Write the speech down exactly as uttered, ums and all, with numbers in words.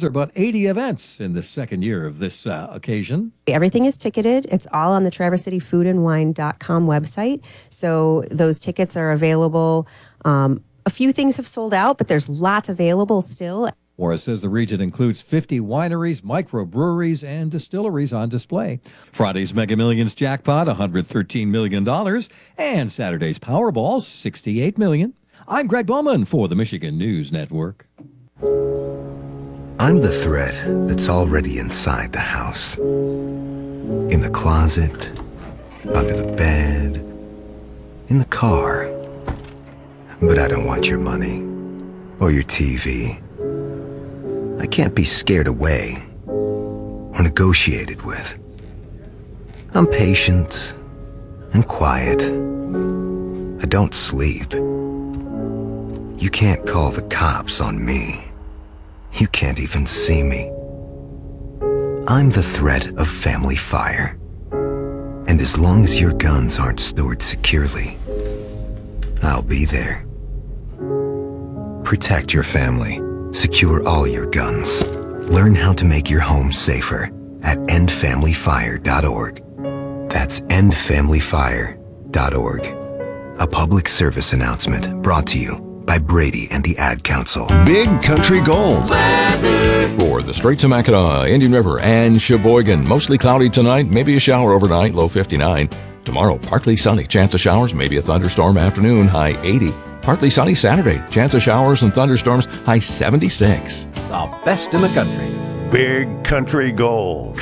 There are about eighty events in the second year of this uh, occasion. Everything is ticketed. It's all on the traverse city food and wine dot com website. So those tickets are available. Um, a few things have sold out, but there's lots available still. Morris says the region includes fifty wineries, microbreweries, and distilleries on display. Friday's Mega Millions jackpot, one hundred thirteen million dollars, and Saturday's Powerball, sixty-eight million dollars. I'm Greg Bowman for the Michigan News Network. I'm the thread that's already inside the house. In the closet, under the bed, in the car. But I don't want your money or your T V. I can't be scared away or negotiated with. I'm patient and quiet. I don't sleep. You can't call the cops on me. You can't even see me. I'm the threat of family fire. And as long as your guns aren't stored securely, I'll be there. Protect your family. Secure all your guns. Learn how to make your home safer at end family fire dot org. That's end family fire dot org. A public service announcement brought to you by Brady and the Ad Council. Big Country Gold. For the Straits of Mackinac, Indian River, and Sheboygan. Mostly cloudy tonight, maybe a shower overnight, low fifty-nine. Tomorrow, partly sunny, chance of showers, maybe a thunderstorm afternoon, high eighty. Partly sunny Saturday, chance of showers and thunderstorms, high seventy-six. The best in the country. Big Country Gold.